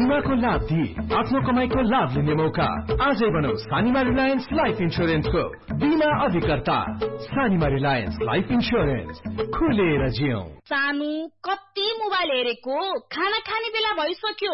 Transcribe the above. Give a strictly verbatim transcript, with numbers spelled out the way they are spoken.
बीमाको लाभ दिई आफ्नो कमाईको लाभ लिने मौका। आजै बनौ सानिमा रिलायन्स लाइफ इन्स्योरेन्सको बीमा अधिकर्ता। सानिमा रिलायन्स लाइफ इन्स्योरेन्स, खुलेर जियौं। सानु कति मोबाइल हेरेको, खाना खाने बेला भइसक्यो।